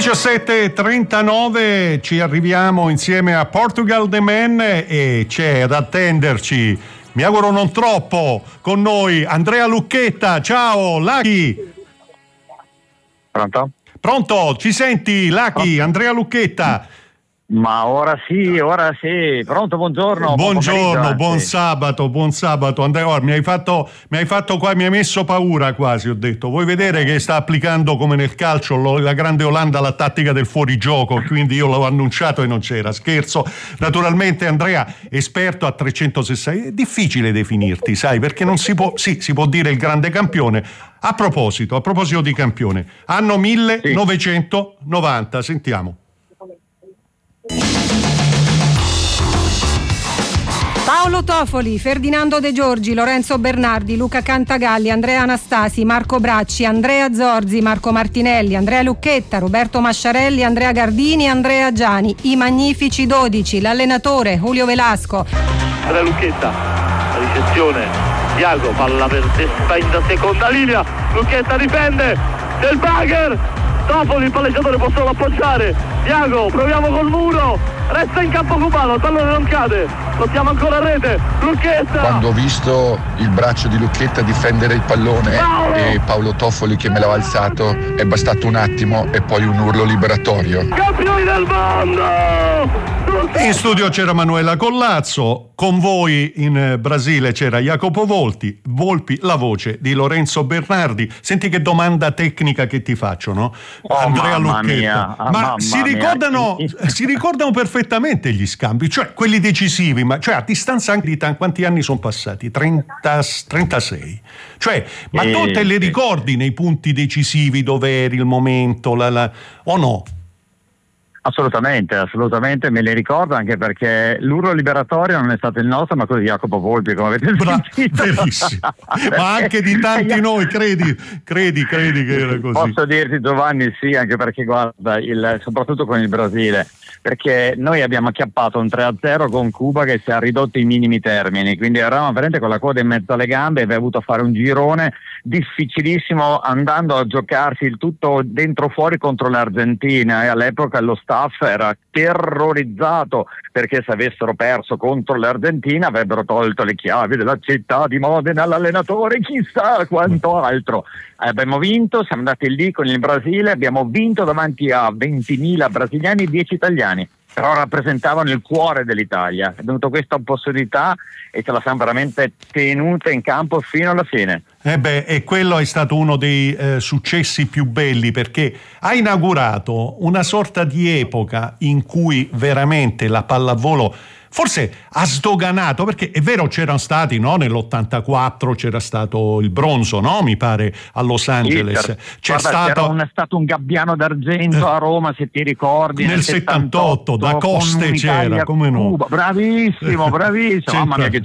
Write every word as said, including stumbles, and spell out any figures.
diciassette e trentanove, ci arriviamo insieme a Portugal The Man e c'è ad attenderci, mi auguro non troppo, con noi Andrea Lucchetta. Ciao Lucky. Pronto? Pronto, ci senti Lucky? Oh. Andrea Lucchetta. Ma ora sì, ora sì. Pronto, buongiorno. Buongiorno, buon, buon sabato, buon sabato. Andrea, oh, mi hai fatto mi hai fatto qua, mi hai messo paura quasi, ho detto. Vuoi vedere che sta applicando come nel calcio lo, la grande Olanda la tattica del fuorigioco, quindi io l'ho annunciato e non c'era. Scherzo. Naturalmente Andrea, esperto a trecentosessanta, è difficile definirti, sai, perché non si può, sì, si può dire il grande campione. A proposito, a proposito di campione, anno millenovecentonovanta, sentiamo. Paolo Tofoli, Ferdinando De Giorgi, Lorenzo Bernardi, Luca Cantagalli, Andrea Anastasi, Marco Bracci, Andrea Zorzi, Marco Martinelli, Andrea Lucchetta, Roberto Masciarelli, Andrea Gardini, Andrea Giani, i Magnifici dodici, l'allenatore Julio Velasco. Andrea Lucchetta, la ricezione, Iago, palla per testa in seconda linea, Lucchetta difende, del Bagher, Tofoli, il palleggiatore può solo appoggiare, Iago, proviamo col muro, resta in campo cubano, il pallone non cade, lottiamo ancora a rete, Lucchetta. Quando ho visto il braccio di Lucchetta difendere il pallone Paolo. e Paolo Tofoli che me l'aveva alzato, è bastato un attimo e poi un urlo liberatorio. Campioni del mondo! In studio c'era Manuela Collazzo, con voi in Brasile c'era Jacopo Volti, Volpi, la voce di Lorenzo Bernardi. Senti che domanda tecnica che ti faccio, no? Oh, Andrea mamma Lucchetta. mia, ma mamma si ricordano, mia. si ricordano perfettamente gli scambi, cioè quelli decisivi, ma cioè a distanza anche di t- quanti anni sono passati? trenta, trentasei. Cioè, ma eh, tu te le sì. ricordi nei punti decisivi dove eri il momento, la, la, o no? Assolutamente, assolutamente, me li ricordo, anche perché l'urlo liberatorio non è stato il nostro, ma quello di Jacopo Volpi, come avete Bra- sentito. Verissimo. Ma anche di tanti noi, credi, credi, credi che era così. Posso dirti, Giovanni, sì, anche perché guarda, il, soprattutto con il Brasile, perché noi abbiamo acchiappato un tre a zero con Cuba che si è ridotto ai minimi termini, quindi eravamo veramente con la coda in mezzo alle gambe e aveva avuto fare un girone difficilissimo, andando a giocarsi il tutto dentro fuori contro l'Argentina, e all'epoca lo staff era terrorizzato perché se avessero perso contro l'Argentina avrebbero tolto le chiavi della città di Modena all'allenatore, chissà quanto altro. Abbiamo vinto, siamo andati lì con il Brasile, abbiamo vinto davanti a ventimila brasiliani e dieci italiani, però rappresentavano il cuore dell'Italia. È venuta questa opportunità e ce la siamo veramente tenuta in campo fino alla fine. Eh beh, e quello è stato uno dei eh, successi più belli, perché ha inaugurato una sorta di epoca in cui veramente la pallavolo forse ha sdoganato, perché è vero c'erano stati, no, nell'ottantaquattro c'era stato il bronzo, no, mi pare a Los Angeles, sì, c'è guarda, stato c'era un, è stato un gabbiano d'argento a Roma, se ti ricordi, nel, nel settantotto, da Coste c'era, come no, Cuba. Bravissimo, bravissimo, mamma mia che